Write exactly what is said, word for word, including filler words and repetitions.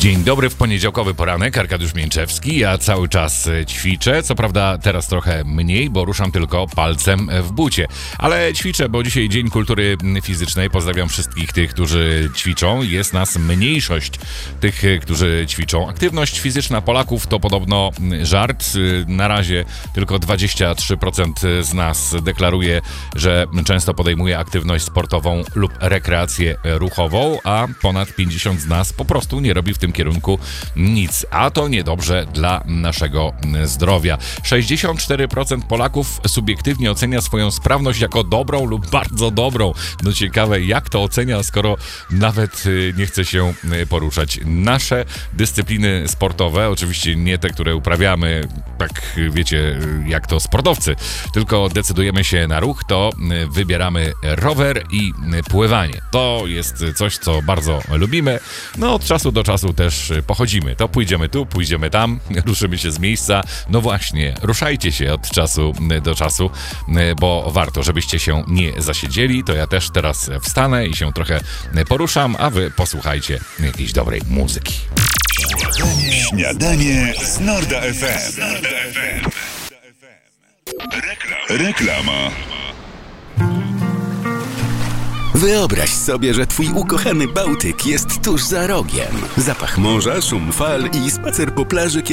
Dzień dobry, w poniedziałkowy poranek, Arkadiusz Mięczewski. Ja cały czas ćwiczę, co prawda teraz trochę mniej, bo ruszam tylko palcem w bucie. Ale ćwiczę, bo dzisiaj Dzień Kultury Fizycznej. Pozdrawiam wszystkich tych, którzy ćwiczą. Jest nas mniejszość tych, którzy ćwiczą. Aktywność fizyczna Polaków to podobno żart. Na razie tylko dwadzieścia trzy procent z nas deklaruje, że często podejmuje aktywność sportową lub rekreację ruchową, a ponad pięćdziesiąt z nas po prostu nie robi w tym kierunku nic, a to niedobrze dla naszego zdrowia. sześćdziesiąt cztery procent Polaków subiektywnie ocenia swoją sprawność jako dobrą lub bardzo dobrą. No ciekawe, jak to ocenia, skoro nawet nie chce się poruszać. Nasze dyscypliny sportowe, oczywiście nie te, które uprawiamy, tak wiecie, jak to sportowcy, tylko decydujemy się na ruch, to wybieramy rower i pływanie. To jest coś, co bardzo lubimy. No od czasu do czasu też pochodzimy. To pójdziemy tu, pójdziemy tam, ruszymy się z miejsca. No właśnie, ruszajcie się od czasu do czasu, bo warto, żebyście się nie zasiedzieli. To ja też teraz wstanę i się trochę poruszam, a wy posłuchajcie jakiejś dobrej muzyki. Śniadanie, Śniadanie z Norda F M. Reklama. Reklama. Wyobraź sobie, że twój ukochany Bałtyk jest tuż za rogiem. Zapach morza, szum fal i spacer po plaży,